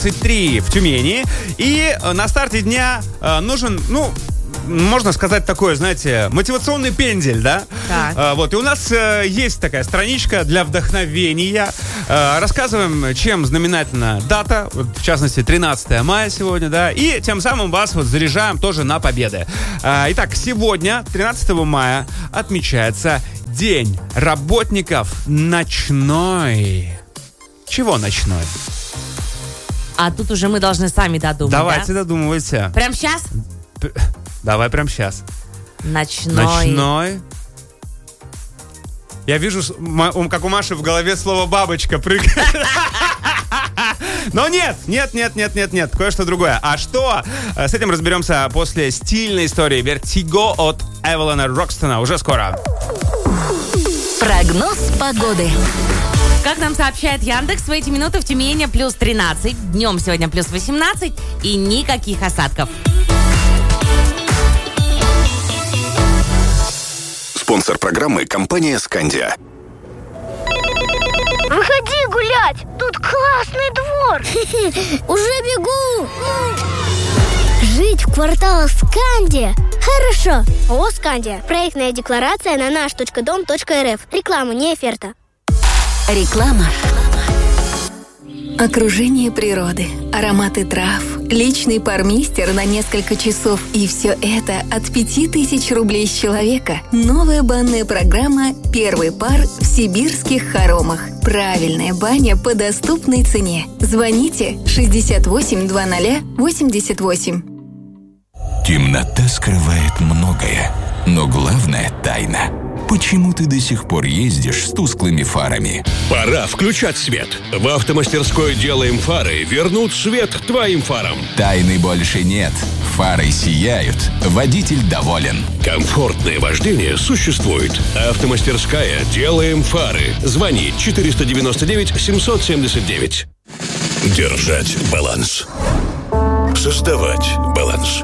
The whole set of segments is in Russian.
23 в Тюмени. И на старте дня нужен, можно сказать, такое, знаете, мотивационный пендель, да? Так. Вот, и у нас есть такая страничка для вдохновения. Рассказываем, чем знаменательна дата, вот, в частности, 13 мая сегодня, да, и тем самым вас вот заряжаем тоже на победы. Итак, сегодня, 13 мая, отмечается День работников ночной. Чего ночной? А тут уже мы должны сами додумать, Давайте додумывайте. Прям сейчас? Давай прямо сейчас. Ночной. Я вижу, как у Маши в голове слово «бабочка» прыгает. Но нет. Кое-что другое. А что? С этим разберемся после стильной истории «Вертиго» от Эвелина Рокстона. Уже скоро. Прогноз погоды. Как нам сообщает Яндекс, в эти минуты в Тюмени плюс 13, днем сегодня плюс 18 и никаких осадков. Спонсор программы — компания «Скандия». Выходи гулять! Тут классный двор! Уже бегу! Жить в кварталах Скандия хорошо! ООО «Скандия». Проектная декларация на наш.дом.рф. Реклама, не оферта. Реклама. Окружение природы, ароматы трав, личный пармистер на несколько часов. И все это от 5000 рублей с человека. Новая банная программа «Первый пар» в сибирских хоромах. Правильная баня по доступной цене. Звоните 68 00 88. Темнота скрывает многое, но главное — тайна. Почему ты до сих пор ездишь с тусклыми фарами? Пора включать свет. В автомастерской «Делаем фары» вернут свет твоим фарам. Тайны больше нет. Фары сияют. Водитель доволен. Комфортное вождение существует. Автомастерская «Делаем фары». Звони 499 779. Держать баланс. Создавать баланс.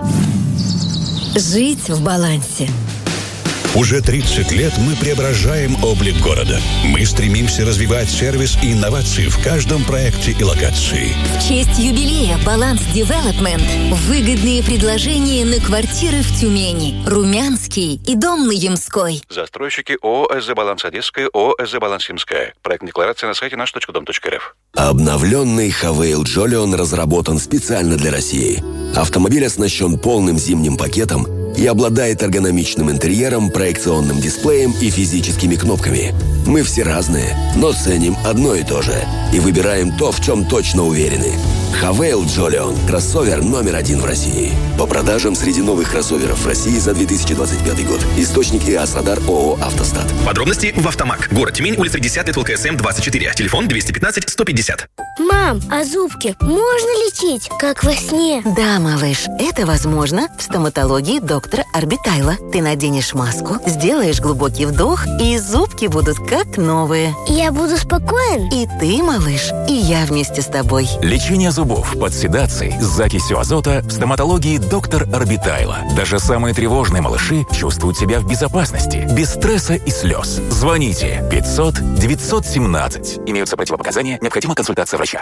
Жить в балансе. Уже 30 лет мы преображаем облик города. Мы стремимся развивать сервис и инновации в каждом проекте и локации. В честь юбилея «Баланс Девелопмент» выгодные предложения на квартиры в Тюмени, Румянский и Дом на Ямской. Застройщики ООО «СЗ Баланс Одесская», ООО «СЗ Баланс Ямская». Проект декларации на сайте наш.дом.рф. Обновленный Хавейл Джолион разработан специально для России. Автомобиль оснащен полным зимним пакетом и обладает эргономичным интерьером, проекционным дисплеем и физическими кнопками. Мы все разные, но ценим одно и то же. И выбираем то, в чем точно уверены. Хавейл Джолион – кроссовер номер 1 в России. По продажам среди новых кроссоверов в России за 2025 год. Источник ИАС Радар ООО «Автостат». Подробности в Автомаг. Город Тюмень, улица 10 лет, ЛКСМ 24. Телефон 215 150. Мам, а зубки можно лечить, как во сне? Да, малыш, это возможно в стоматологии доктора Орбитайла. Ты наденешь маску, сделаешь глубокий вдох, и зубки будут как новые. Я буду спокоен? И ты, малыш, и я вместе с тобой. Лечение зубов под седацией с закисью азота в стоматологии доктор Орбитайла. Даже самые тревожные малыши чувствуют себя в безопасности, без стресса и слез. Звоните 500 917. Имеются противопоказания, необходима консультация врача.